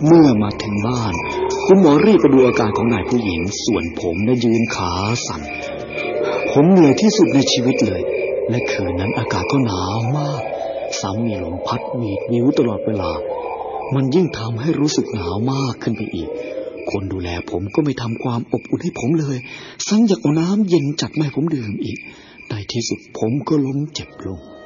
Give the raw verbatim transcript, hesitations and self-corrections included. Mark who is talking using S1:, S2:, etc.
S1: เมื่อมาถึงบ้านคุณหมอรีบไปดูอาการของนายผู้หญิงส่วนผมน่ะยืนขาสั่นผมเหนื่อยที่สุดในชีวิตเลยและคืนนั้นอากาศก็หนาวมากซ้ำมีลมพัดวีดวิวตลอดเวลามันยิ่งทำให้รู้สึกหนาวมากขึ้นไปอีกคนดูแลผมก็ไม่ทำความอบอุ่นให้ผมเลยสั่งอยากเอาน้ำเย็นจัดมาให้ผมดื่มอีกในที่สุดผมก็ล้มเจ็บลง